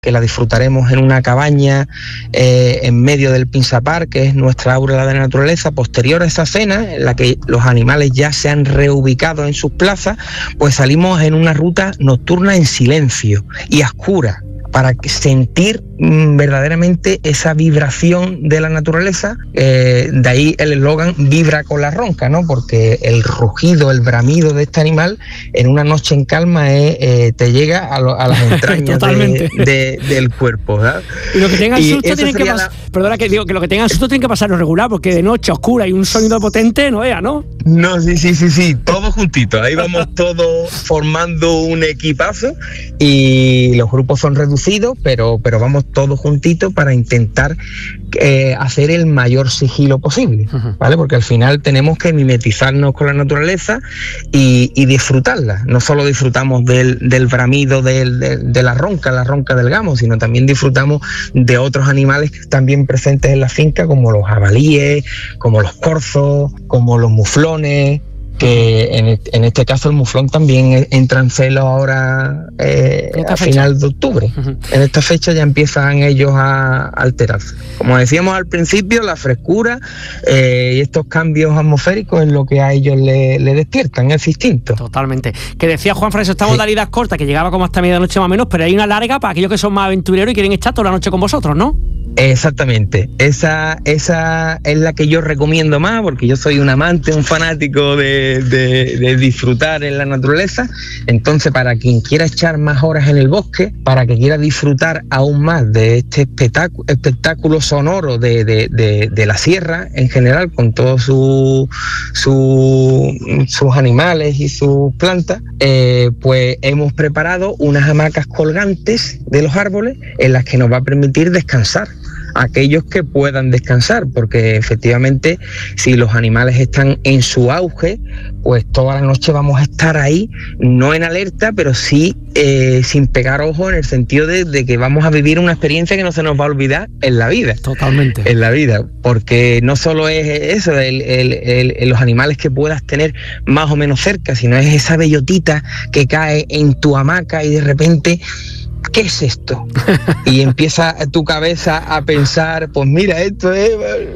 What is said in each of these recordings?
que la disfrutaremos en una cabaña en medio del Pinsapar, que es nuestra aura de la naturaleza. Posterior a esa cena, en la que los animales ya se han reubicado en sus plazas, pues salimos en una ruta nocturna en silencio y a oscuras, para sentir verdaderamente esa vibración de la naturaleza. De ahí el eslogan "vibra con la ronca", ¿no? Porque el rugido, el bramido de este animal en una noche en calma te llega a las entrañas del cuerpo, ¿verdad? Y lo que tengan susto tienen que pasar. Perdona que digo que lo que tengan susto tienen que pasarlo regular, porque de noche oscura y un sonido potente no vea, ¿no? No, sí, todos juntitos. Ahí vamos todos formando un equipazo y los grupos son reducidos, pero vamos todos juntitos para intentar hacer el mayor sigilo posible, ¿vale? Porque al final tenemos que mimetizarnos con la naturaleza y disfrutarla. No solo disfrutamos del bramido de la ronca del gamo, sino también disfrutamos de otros animales también presentes en la finca, como los jabalíes, como los corzos, como los muflones, que en este caso el muflón también entra en celo ahora a final de octubre. En esta fecha ya empiezan ellos a alterarse. Como decíamos al principio, la frescura y estos cambios atmosféricos es lo que a ellos le despiertan ese instinto. Totalmente. Que decía Juanfran, esta modalidad corta que llegaba como hasta medianoche más o menos, pero hay una larga para aquellos que son más aventureros y quieren estar toda la noche con vosotros, ¿no? Exactamente, esa es la que yo recomiendo más, porque yo soy un amante, un fanático de disfrutar en la naturaleza. Entonces, para quien quiera echar más horas en el bosque, para que quiera disfrutar aún más de este espectáculo sonoro de la sierra en general, con todos sus animales y sus plantas, pues hemos preparado unas hamacas colgantes de los árboles en las que nos va a permitir descansar aquellos que puedan descansar, porque efectivamente si los animales están en su auge, pues toda la noche vamos a estar ahí, no en alerta, pero sí sin pegar ojo, en el sentido de que vamos a vivir una experiencia que no se nos va a olvidar en la vida. Totalmente. En la vida, porque no solo es eso, los animales que puedas tener más o menos cerca, sino es esa bellotita que cae en tu hamaca y de repente, ¿qué es esto? Y empieza tu cabeza a pensar, pues mira, esto es...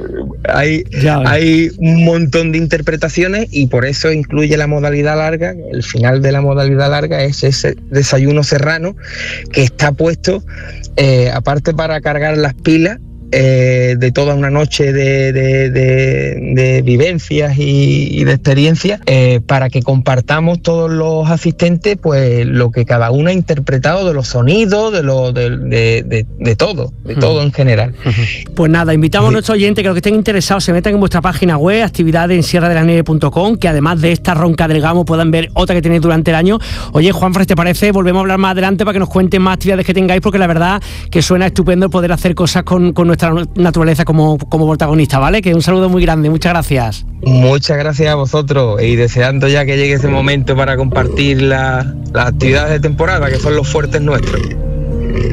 Hay un montón de interpretaciones y por eso incluye la modalidad larga. El final de la modalidad larga es ese desayuno serrano que está puesto, aparte para cargar las pilas, de toda una noche de vivencias y de experiencias, para que compartamos todos los asistentes pues lo que cada uno ha interpretado de los sonidos, de todo en general. Pues nada, invitamos a nuestros oyentes que los que estén interesados se metan en vuestra página web, actividades en sierradelaneve.com, que además de esta ronca del gamo puedan ver otra que tenéis durante el año. Oye, Juanfran, ¿te parece? Volvemos a hablar más adelante para que nos cuenten más actividades que tengáis, porque la verdad que suena estupendo poder hacer cosas con nuestra naturaleza como protagonista, ¿vale? Que un saludo muy grande, muchas gracias. Muchas gracias a vosotros y deseando ya que llegue ese momento para compartir las actividades de temporada, que son los fuertes nuestros.